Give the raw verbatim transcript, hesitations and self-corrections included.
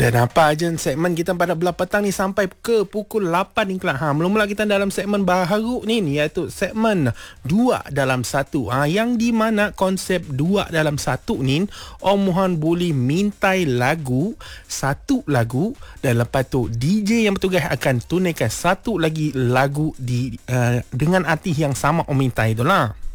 Dan apa aja segmen kita pada belah petang ni sampai ke pukul lapan ni kelak. Ha, mula-mula kita dalam segmen baharu ni, ni iaitu segmen dua dalam satu. Ha, yang di mana konsep dua dalam satu ni, Om Mohan boleh mintai lagu, satu lagu, dan lepas tu D J yang bertugas akan tunaikan satu lagi lagu di uh, dengan artis yang sama Om mintai tu lah.